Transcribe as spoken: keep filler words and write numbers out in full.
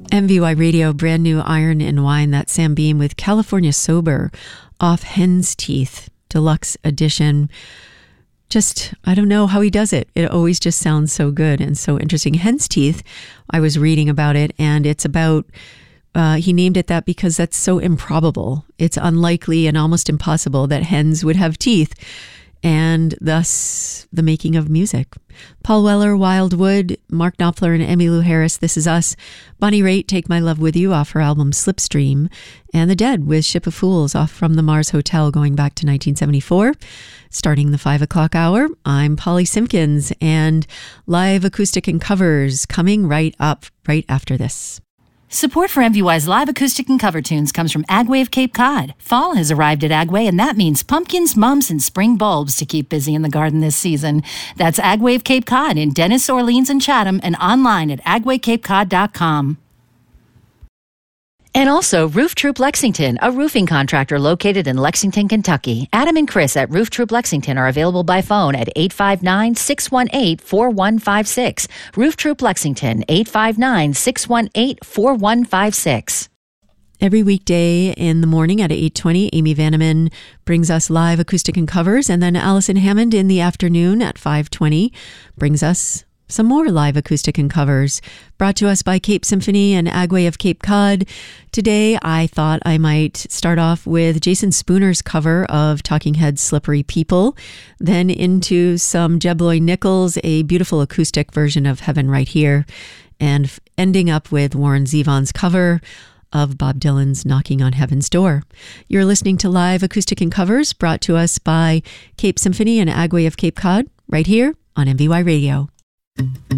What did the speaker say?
M V Y Radio, brand new Iron and Wine. That's Sam Beam with California Sober off Hen's Teeth, deluxe edition. Just, I don't know how he does it. It always just sounds so good and so interesting. Hen's Teeth, I was reading about it, and it's about, uh, he named it that because that's so improbable. It's unlikely and almost impossible that hens would have teeth, and thus the making of music. Paul Weller, Wildwood, Mark Knopfler and Emmylou Harris, This Is Us, Bonnie Raitt, Take My Love With You off her album Slipstream, and The Dead with Ship of Fools off from the Mars Hotel going back to nineteen seventy-four. Starting the five o'clock hour, I'm Polly Simpkins, and live acoustic and covers coming right up right after this. Support for M V Y's live acoustic and cover tunes comes from Agway of Cape Cod. Fall has arrived at Agway, and that means pumpkins, mums, and spring bulbs to keep busy in the garden this season. That's Agway of Cape Cod in Dennis, Orleans, and Chatham, and online at agway cape cod dot com. And also Roof Troop Lexington, a roofing contractor located in Lexington, Kentucky. Adam and Chris at Roof Troop Lexington are available by phone at eight five nine, six one eight, four one five six. Roof Troop Lexington, eight five nine, six one eight, four one five six. Every weekday in the morning at eight twenty, Amy Vanneman brings us live acoustic and covers, and then Allison Hammond in the afternoon at five twenty brings us some more live acoustic and covers, brought to us by Cape Symphony and Agway of Cape Cod. Today, I thought I might start off with Jason Spooner's cover of Talking Heads' Slippery People, then into some Jeb Lloyd Nichols, a beautiful acoustic version of Heaven Right Here, and ending up with Warren Zevon's cover of Bob Dylan's Knocking on Heaven's Door. You're listening to live acoustic and covers brought to us by Cape Symphony and Agway of Cape Cod, right here on M V Y Radio.